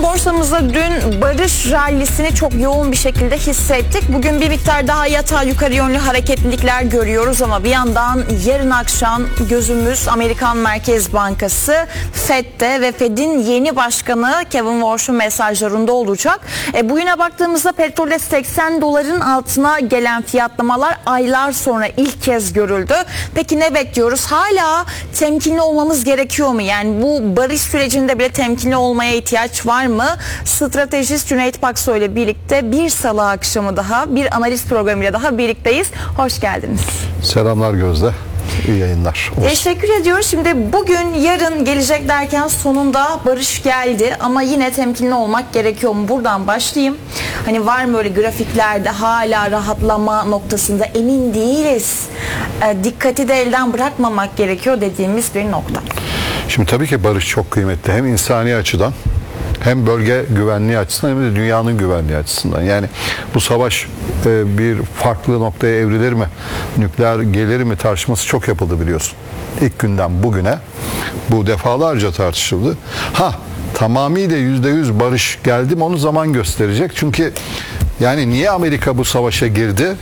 Borsamızda dün barış rallisini çok yoğun bir şekilde hissettik. Bugün bir miktar daha yatay yukarı yönlü hareketlilikler görüyoruz ama bir yandan yarın akşam gözümüz Amerikan Merkez Bankası Fed'de ve Fed'in yeni başkanı Kevin Warsh'un mesajlarında olacak. Bugüne baktığımızda petrolde 80 doların altına gelen fiyatlamalar aylar sonra ilk kez görüldü. Peki ne bekliyoruz? Hala temkinli olmamız gerekiyor mu? Yani bu barış sürecinde bile temkinli olmaya ihtiyaç var mı? Stratejist Cüneyt Paksoy ile birlikte bir salı akşamı daha bir analiz programıyla daha birlikteyiz. Hoş geldiniz. Selamlar Gözde. İyi yayınlar. Olsun. Teşekkür ediyoruz. Şimdi bugün yarın gelecek derken sonunda barış geldi ama yine temkinli olmak gerekiyor mu? Buradan başlayayım. Hani var mı öyle grafiklerde hala rahatlama noktasında emin değiliz. Dikkati de elden bırakmamak gerekiyor dediğimiz bir nokta. Şimdi tabii ki barış çok kıymetli. Hem insani açıdan hem bölge güvenliği açısından hem de dünyanın güvenliği açısından. Yani bu savaş bir farklı noktaya evrilir mi? Nükleer gelir mi tartışması çok yapıldı biliyorsun. İlk günden bugüne bu defalarca tartışıldı. Tamamıyla %100 barış geldi mi onu zaman gösterecek. Çünkü yani niye Amerika bu savaşa girdi?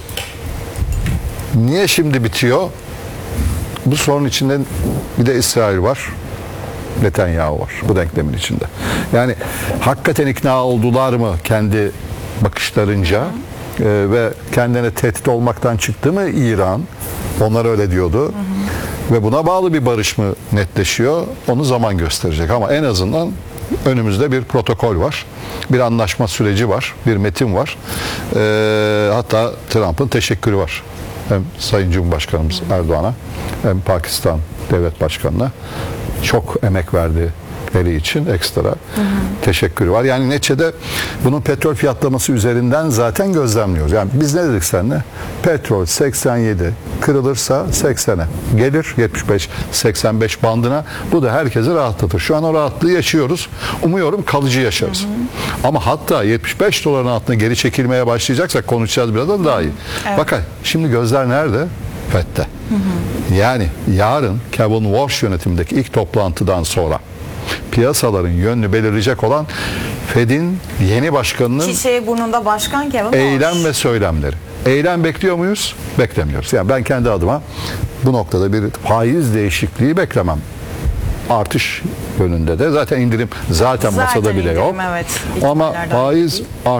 Niye şimdi bitiyor? Bu sorun içinde bir de İsrail var. Netanyahu var bu denklemin içinde. Yani hakikaten ikna oldular mı kendi bakışlarınca ve kendine tehdit olmaktan çıktı mı İran? Onlar öyle diyordu. Ve buna bağlı bir barış mı netleşiyor? Onu zaman gösterecek ama en azından önümüzde bir protokol var. Bir anlaşma süreci var. Bir metin var. Hatta Trump'ın teşekkürü var. Hem Sayın Cumhurbaşkanımız Erdoğan'a hem Pakistan Devlet Başkanı'na çok emek verdikleri için ekstra teşekkürü var. Yani neticede bunun petrol fiyatlaması üzerinden zaten gözlemliyoruz. Yani biz ne dedik seninle? Petrol 87 kırılırsa 80'e gelir 75-85 bandına. Bu da herkesi rahatlatır. Şu an o rahatlığı yaşıyoruz. Umuyorum kalıcı yaşarız. Ama hatta 75 doların altına geri çekilmeye başlayacaksak konuşacağız birazdan daha iyi. Evet. Bakın şimdi gözler nerede? Fed'de. Yani yarın Kevin Warsh yönetimindeki ilk toplantıdan sonra piyasaların yönünü belirleyecek olan Fed'in yeni başkanının çiçeği burnunda başkan Kevin Warsh. Eylem ve söylemleri. Eylem bekliyor muyuz? Beklemiyoruz. Yani ben kendi adıma bu noktada bir faiz değişikliği beklemem. Artış yönünde de zaten indirim zaten masada bile yok. Evet, ama faiz